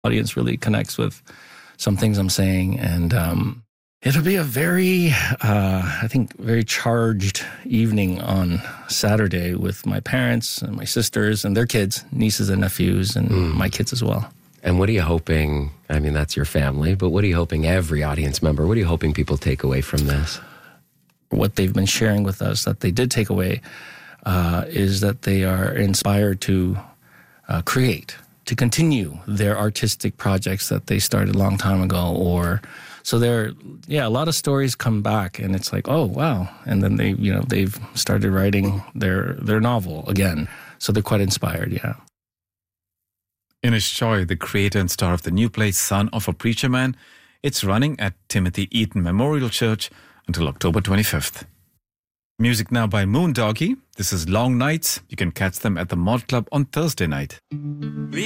audience really connects with some things I'm saying. And it'll be a very, I think, very charged evening on Saturday with my parents and my sisters and their kids, nieces and nephews, and my kids as well. And what are you hoping, I mean, that's your family, but what are you hoping every audience member, what are you hoping people take away from this? What they've been sharing with us that they did take away is that they are inspired to create, to continue their artistic projects that they started a long time ago. Or so a lot of stories come back, and it's like, oh wow, and then they've started writing their novel again. So they're quite inspired. Yeah. Inish Choi, the creator and star of the new play Son of a Preacher Man, it's running at Timothy Eaton Memorial Church until October 25th. Music now by Moondoggie. This is Long Nights. You can catch them at the Mod Club on Thursday night.